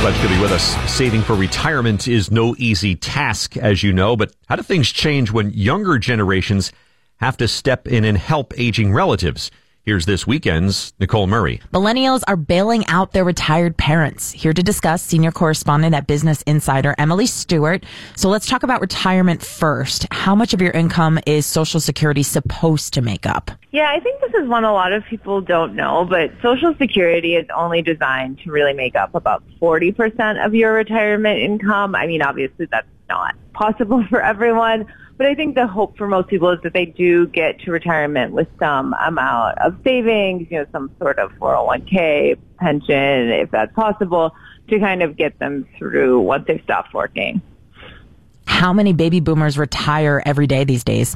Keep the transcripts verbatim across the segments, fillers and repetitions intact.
Glad you could be with us. Saving for retirement is no easy task, as you know, but how do things change when younger generations have to step in and help aging relatives? Here's this weekend's Nicole Murray. Millennials are bailing out their retired parents. Here to discuss, senior correspondent at Business Insider, Emily Stewart. So let's talk about retirement first. How much of your income is Social Security supposed to make up? Yeah, I think this is one a lot of people don't know, but Social Security is only designed to really make up about forty percent of your retirement income. I mean, obviously that's not possible for everyone, but I think the hope for most people is that they do get to retirement with some amount of savings, you know, some sort of four oh one k, pension, if that's possible, to kind of get them through once they've stopped working. How many baby boomers retire every day these days?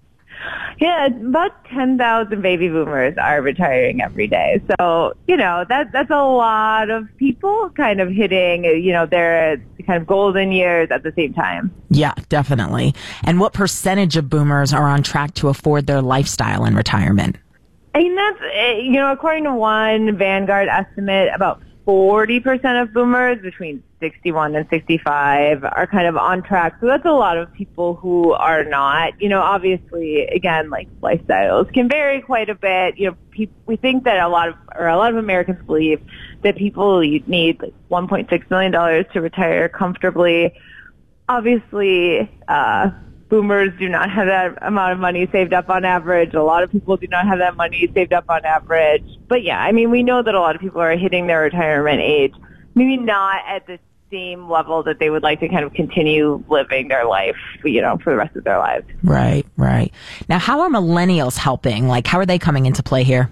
Yeah, about ten thousand baby boomers are retiring every day. So, you know, that that's a lot of people kind of hitting, you know, their kind of golden years at the same time. Yeah, definitely. And what percentage of boomers are on track to afford their lifestyle in retirement? I mean, that's, you know, according to one Vanguard estimate, about forty percent of boomers between sixty-one and sixty-five are kind of on track. So that's a lot of people who are not. You know, obviously, again, like lifestyles can vary quite a bit. You know, pe- we think that a lot of, or a lot of Americans believe that people need like one point six million dollars to retire comfortably. Obviously, uh, boomers do not have that amount of money saved up on average. A lot of people do not have that money saved up on average. But yeah, I mean, we know that a lot of people are hitting their retirement age, maybe not at the same level that they would like to kind of continue living their life, you know, for the rest of their lives. Right, right. Now, how are millennials helping? Like, how are they coming into play here?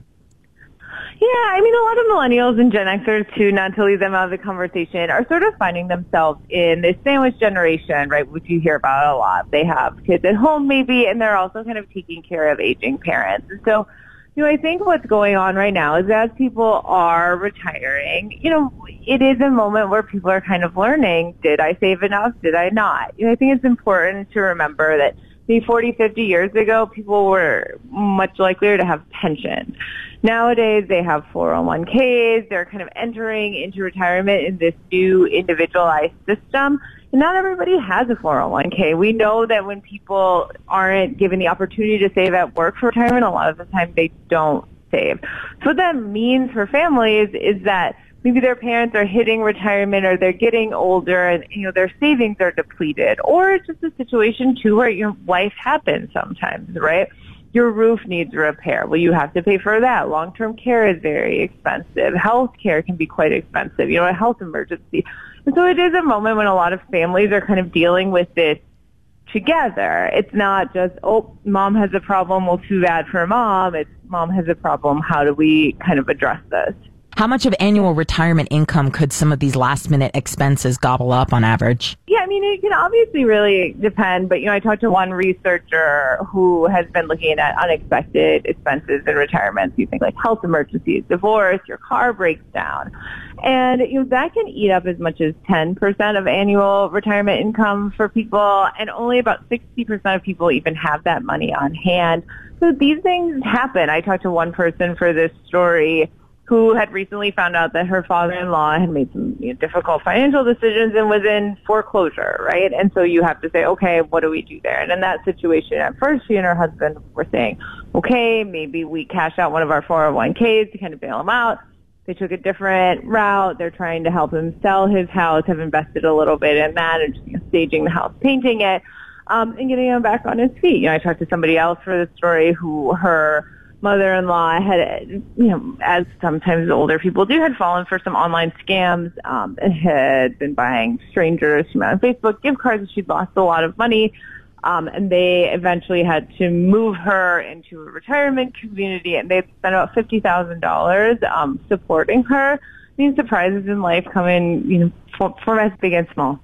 Yeah, I mean, a lot of millennials and Gen Xers, too, not to leave them out of the conversation, are sort of finding themselves in this sandwich generation, right, which you hear about a lot. They have kids at home, maybe, and they're also kind of taking care of aging parents. And so, you know, I think what's going on right now is as people are retiring, you know, it is a moment where people are kind of learning, did I save enough? Did I not? You know, I think it's important to remember that maybe forty, fifty years ago, people were much likelier to have pension. Nowadays, they have four oh one k's. They're kind of entering into retirement in this new individualized system. And not everybody has a four oh one k. We know that when people aren't given the opportunity to save at work for retirement, a lot of the time they don't save. So what that means for families is that maybe their parents are hitting retirement or they're getting older and, you know, their savings are depleted. Or it's just a situation, too, where your life happens sometimes, right? Your roof needs repair. Well, you have to pay for that. Long-term care is very expensive. Health care can be quite expensive, you know, a health emergency. And so it is a moment when a lot of families are kind of dealing with this together. It's not just, oh, mom has a problem, well, too bad for mom. It's mom has a problem. How do we kind of address this? How much of annual retirement income could some of these last-minute expenses gobble up on average? Yeah, I mean, it can obviously really depend, but, you know, I talked to one researcher who has been looking at unexpected expenses in retirement. So you think like health emergencies, divorce, your car breaks down. And, you know, that can eat up as much as ten percent of annual retirement income for people, and only about sixty percent of people even have that money on hand. So these things happen. I talked to one person for this story who had recently found out that her father-in-law had made some, you know, difficult financial decisions and was in foreclosure, right? And so you have to say, okay, what do we do there? And in that situation, at first, she and her husband were saying, okay, maybe we cash out one of our four oh one k's to kind of bail him out. They took a different route. They're trying to help him sell his house, have invested a little bit in that, and just, you know, staging the house, painting it, um, and getting him back on his feet. You know, I talked to somebody else for the story who her mother-in-law had, you know, as sometimes older people do, had fallen for some online scams, um, and had been buying strangers from on Facebook gift cards. She'd lost a lot of money, um, and they eventually had to move her into a retirement community, and they spent about fifty thousand dollars um, supporting her. I mean, surprises in life come in, you know, from, from as big and small.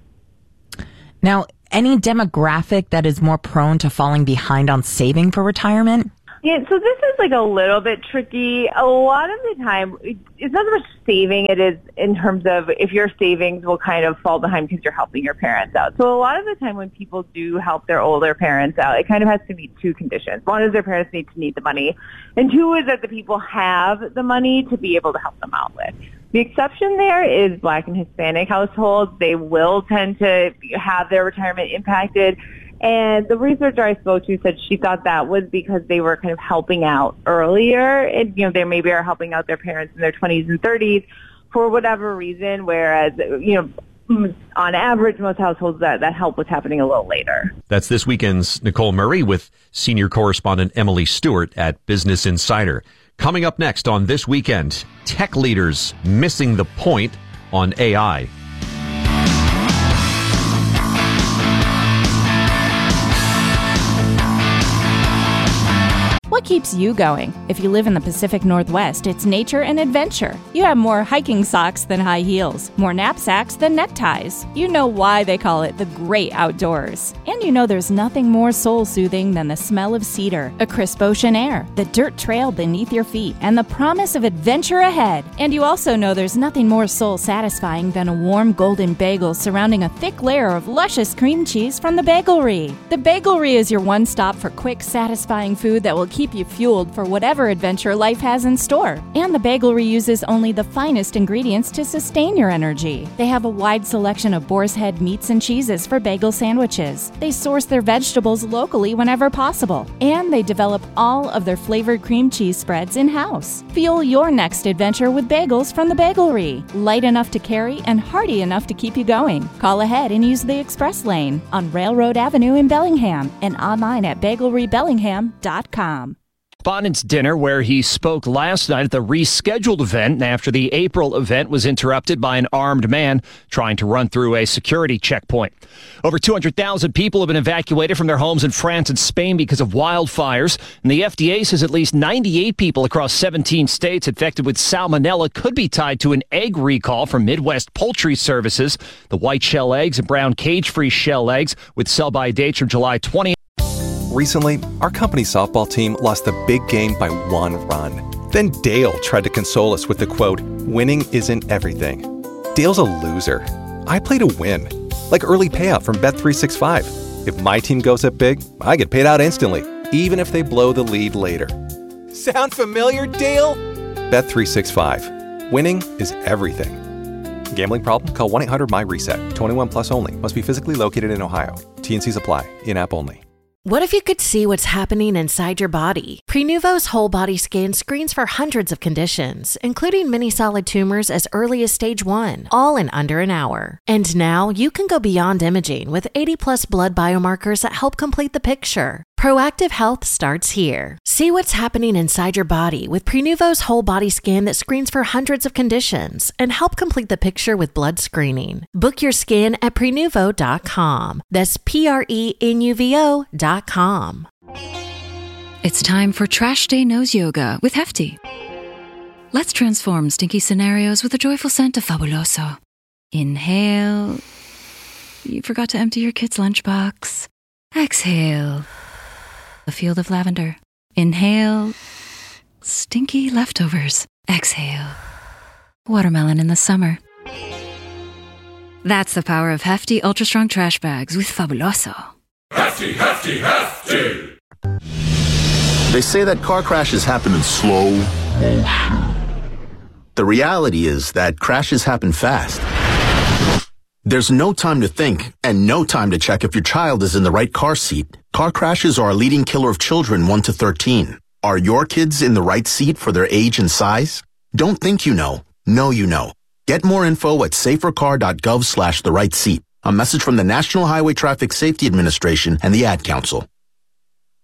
Now, any demographic that is more prone to falling behind on saving for retirement? Yeah, so this is like a little bit tricky. A lot of the time, it's not so much saving. It is in terms of if your savings will kind of fall behind because you're helping your parents out. So a lot of the time when people do help their older parents out, it kind of has to meet two conditions. One is their parents need to need the money, and two is that the people have the money to be able to help them out with. The exception there is Black and Hispanic households. They will tend to have their retirement impacted. And the researcher I spoke to said she thought that was because they were kind of helping out earlier. And, you know, they maybe are helping out their parents in their twenties and thirties for whatever reason, whereas, you know, on average, most households, that, that help was happening a little later. That's this weekend's Nicole Murray with senior correspondent Emily Stewart at Business Insider. Coming up next on This Weekend, tech leaders missing the point on A I. What keeps you going? If you live in the Pacific Northwest, it's nature and adventure. You have more hiking socks than high heels, more knapsacks than neckties. You know why they call it the great outdoors. And you know there's nothing more soul-soothing than the smell of cedar, a crisp ocean air, the dirt trail beneath your feet, and the promise of adventure ahead. And you also know there's nothing more soul-satisfying than a warm golden bagel surrounding a thick layer of luscious cream cheese from the Bagelry. The Bagelry is your one stop for quick, satisfying food that will keep Keep you fueled for whatever adventure life has in store. And the Bagelry uses only the finest ingredients to sustain your energy. They have a wide selection of boar's head meats and cheeses for bagel sandwiches. They source their vegetables locally whenever possible. And they develop all of their flavored cream cheese spreads in-house. Fuel your next adventure with bagels from the Bagelry. Light enough to carry and hearty enough to keep you going. Call ahead and use the express lane on Railroad Avenue in Bellingham and online at bagelry bellingham dot com. Correspondent's dinner where he spoke last night at the rescheduled event after the April event was interrupted by an armed man trying to run through a security checkpoint. Over two hundred thousand people have been evacuated from their homes in France and Spain because of wildfires, and the F D A says at least ninety-eight people across seventeen states infected with salmonella could be tied to an egg recall from Midwest Poultry Services. The white shell eggs and brown cage-free shell eggs with sell-by dates from July twentieth. Recently, our company softball team lost the big game by one run. Then Dale tried to console us with the quote, "Winning isn't everything." Dale's a loser. I play to win. Like early payout from Bet three sixty-five. If my team goes up big, I get paid out instantly, even if they blow the lead later. Sound familiar, Dale? Bet three sixty-five. Winning is everything. Gambling problem? Call one eight hundred M Y reset. twenty-one plus only. Must be physically located in Ohio. T N Cs apply. In-app only. What if you could see what's happening inside your body? Prenuvo's whole body scan screens for hundreds of conditions, including many solid tumors as early as stage one, all in under an hour. And now you can go beyond imaging with eighty plus blood biomarkers that help complete the picture. Proactive health starts here. See what's happening inside your body with Prenuvo's whole body scan that screens for hundreds of conditions and help complete the picture with blood screening. Book your scan at prenuvo dot com. That's P R E N U V O dot com. It's time for Trash Day Nose Yoga with Hefty. Let's transform stinky scenarios with a joyful scent of Fabuloso. Inhale. You forgot to empty your kid's lunchbox. Exhale. A field of lavender. Inhale. Stinky leftovers. Exhale. Watermelon in the summer. That's the power of Hefty Ultra Strong Trash Bags with Fabuloso. Hefty, hefty, hefty! They say that car crashes happen in slow motion. The reality is that crashes happen fast. There's no time to think and no time to check if your child is in the right car seat. Car crashes are a leading killer of children one to thirteen. Are your kids in the right seat for their age and size? Don't think you know. Know you know. Get more info at safercar dot gov slash the right seat. A message from the National Highway Traffic Safety Administration and the Ad Council.